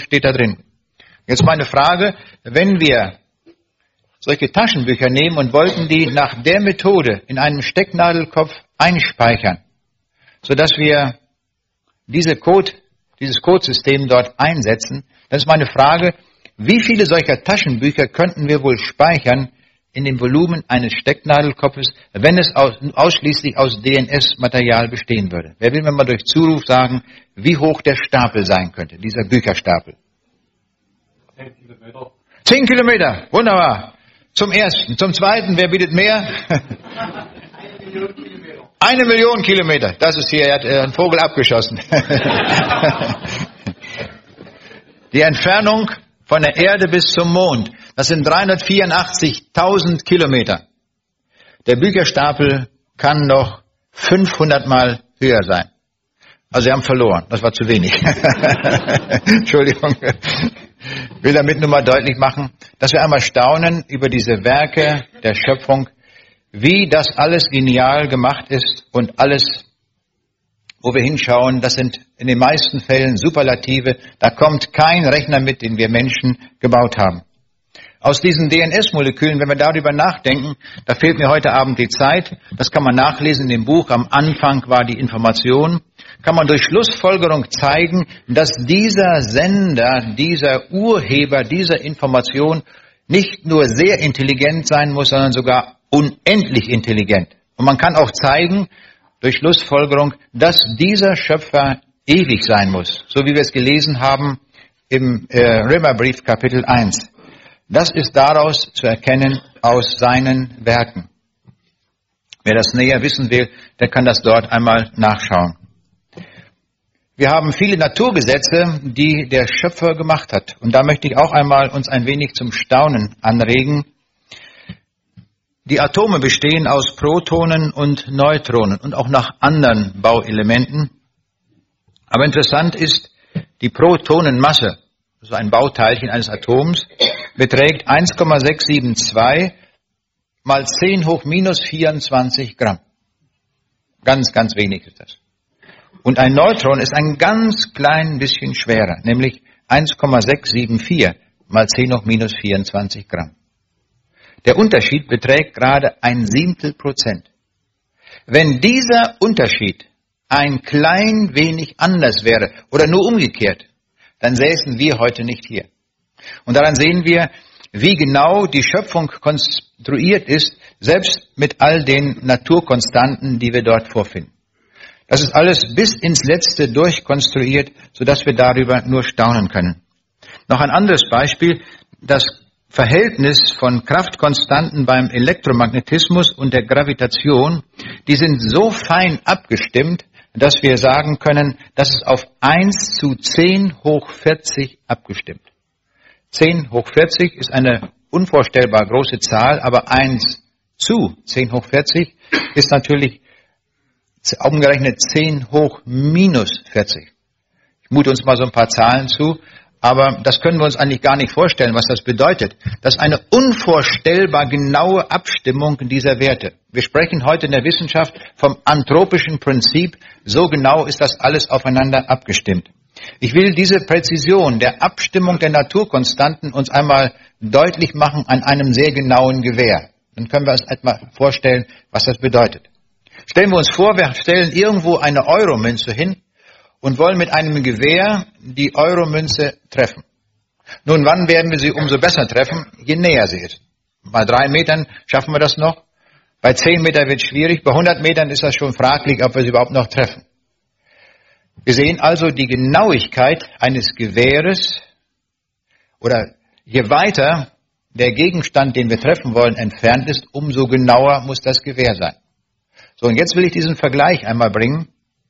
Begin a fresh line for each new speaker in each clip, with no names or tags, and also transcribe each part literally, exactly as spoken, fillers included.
steht da drin. Jetzt meine Frage, wenn wir solche Taschenbücher nehmen und wollten die nach der Methode in einem Stecknadelkopf einspeichern, sodass wir diese Code, dieses Codesystem dort einsetzen, dann ist meine Frage, wie viele solcher Taschenbücher könnten wir wohl speichern in dem Volumen eines Stecknadelkopfes, wenn es aus, ausschließlich aus D N S-Material bestehen würde? Wer will mir mal durch Zuruf sagen, wie hoch der Stapel sein könnte, dieser Bücherstapel?
Zehn Kilometer.
Zehn Kilometer, wunderbar. Zum ersten. Zum zweiten, wer bietet mehr?
Eine Million Kilometer.
Eine Million Kilometer. Das ist hier, er hat äh, einen Vogel abgeschossen. Die Entfernung von der Erde bis zum Mond, das sind dreihundertvierundachtzigtausend Kilometer. Der Bücherstapel kann noch fünfhundert Mal höher sein. Also Sie haben verloren, das war zu wenig. Entschuldigung. Ich will damit nur mal deutlich machen, dass wir einmal staunen über diese Werke der Schöpfung, wie das alles genial gemacht ist und alles, wo wir hinschauen, das sind in den meisten Fällen Superlative, da kommt kein Rechner mit, den wir Menschen gebaut haben. Aus diesen D N S-Molekülen, wenn wir darüber nachdenken, da fehlt mir heute Abend die Zeit, das kann man nachlesen in dem Buch, am Anfang war die Information, kann man durch Schlussfolgerung zeigen, dass dieser Sender, dieser Urheber dieser Information nicht nur sehr intelligent sein muss, sondern sogar unendlich intelligent. Und man kann auch zeigen, durch Schlussfolgerung, dass dieser Schöpfer ewig sein muss, so wie wir es gelesen haben im äh, Römerbrief Kapitel eins. Das ist daraus zu erkennen aus seinen Werken. Wer das näher wissen will, der kann das dort einmal nachschauen. Wir haben viele Naturgesetze, die der Schöpfer gemacht hat. Und da möchte ich auch einmal uns ein wenig zum Staunen anregen. Die Atome bestehen aus Protonen und Neutronen und auch nach anderen Bauelementen. Aber interessant ist, die Protonenmasse, also ein Bauteilchen eines Atoms, beträgt eins Komma sechs sieben zwei mal zehn hoch minus vierundzwanzig Gramm. Ganz, ganz wenig ist das. Und ein Neutron ist ein ganz klein bisschen schwerer, nämlich eins Komma sechs sieben vier mal zehn hoch minus vierundzwanzig Gramm. Der Unterschied beträgt gerade ein Siebtel Prozent. Wenn dieser Unterschied ein klein wenig anders wäre oder nur umgekehrt, dann säßen wir heute nicht hier. Und daran sehen wir, wie genau die Schöpfung konstruiert ist, selbst mit all den Naturkonstanten, die wir dort vorfinden. Das ist alles bis ins Letzte durchkonstruiert, sodass wir darüber nur staunen können. Noch ein anderes Beispiel, das Verhältnis von Kraftkonstanten beim Elektromagnetismus und der Gravitation, die sind so fein abgestimmt, dass wir sagen können, das ist auf eins zu zehn hoch vierzig abgestimmt. zehn hoch vierzig ist eine unvorstellbar große Zahl, aber eins zu zehn hoch vierzig ist natürlich umgerechnet zehn hoch minus vierzig. Ich mute uns mal so ein paar Zahlen zu, aber das können wir uns eigentlich gar nicht vorstellen, was das bedeutet. Das ist eine unvorstellbar genaue Abstimmung dieser Werte. Wir sprechen heute in der Wissenschaft vom anthropischen Prinzip. So genau ist das alles aufeinander abgestimmt. Ich will diese Präzision der Abstimmung der Naturkonstanten uns einmal deutlich machen an einem sehr genauen Gewehr. Dann können wir uns einmal vorstellen, was das bedeutet. Stellen wir uns vor, wir stellen irgendwo eine Euromünze hin und wollen mit einem Gewehr die Euromünze treffen. Nun, wann werden wir sie umso besser treffen? Je näher sie ist. Bei drei Metern schaffen wir das noch. Bei zehn Metern wird es schwierig. Bei hundert Metern ist das schon fraglich, ob wir sie überhaupt noch treffen. Wir sehen also die Genauigkeit eines Gewehres oder je weiter der Gegenstand, den wir treffen wollen, entfernt ist, umso genauer muss das Gewehr sein. So, und jetzt will ich diesen Vergleich einmal bringen.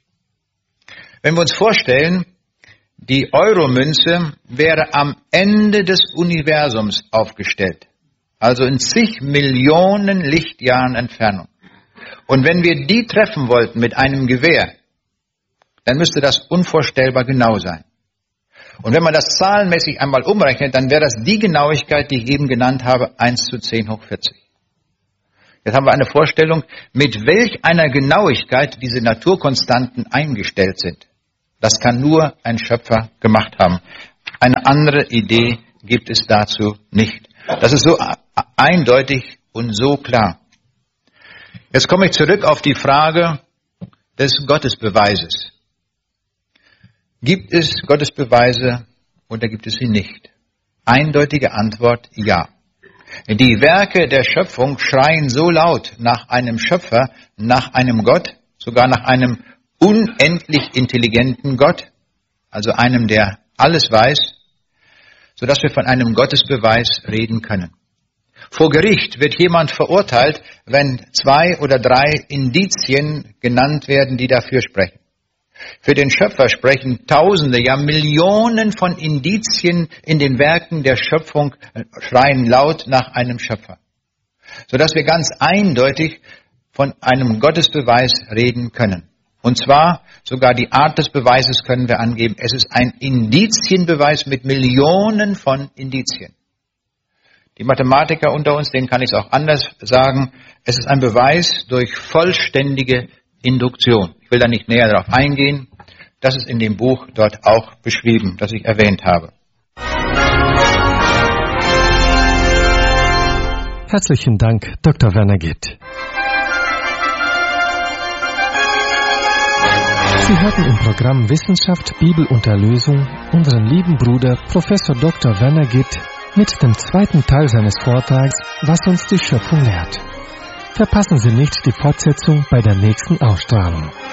Wenn wir uns vorstellen, die Euromünze wäre am Ende des Universums aufgestellt, also in zig Millionen Lichtjahren Entfernung. Und wenn wir die treffen wollten mit einem Gewehr, dann müsste das unvorstellbar genau sein. Und wenn man das zahlenmäßig einmal umrechnet, dann wäre das die Genauigkeit, die ich eben genannt habe, eins zu zehn hoch vierzig. Jetzt haben wir eine Vorstellung, mit welch einer Genauigkeit diese Naturkonstanten eingestellt sind. Das kann nur ein Schöpfer gemacht haben. Eine andere Idee gibt es dazu nicht. Das ist so eindeutig und so klar. Jetzt komme ich zurück auf die Frage des Gottesbeweises. Gibt es Gottesbeweise oder gibt es sie nicht? Eindeutige Antwort, ja. Die Werke der Schöpfung schreien so laut nach einem Schöpfer, nach einem Gott, sogar nach einem unendlich intelligenten Gott, also einem, der alles weiß, sodass wir von einem Gottesbeweis reden können. Vor Gericht wird jemand verurteilt, wenn zwei oder drei Indizien genannt werden, die dafür sprechen. Für den Schöpfer sprechen Tausende, ja Millionen von Indizien in den Werken der Schöpfung, schreien laut nach einem Schöpfer. Sodass wir ganz eindeutig von einem Gottesbeweis reden können. Und zwar sogar die Art des Beweises können wir angeben. Es ist ein Indizienbeweis mit Millionen von Indizien. Die Mathematiker unter uns, denen kann ich es auch anders sagen. Es ist ein Beweis durch vollständige Induktion. Ich will da nicht näher darauf eingehen. Das ist in dem Buch dort auch beschrieben, das ich erwähnt habe.
Herzlichen Dank, Doktor Werner Gitt. Sie hörten im Programm Wissenschaft, Bibel und Erlösung unseren lieben Bruder Professor Doktor Werner Gitt mit dem zweiten Teil seines Vortrags, was uns die Schöpfung lehrt. Verpassen Sie nicht die Fortsetzung bei der nächsten Ausstrahlung.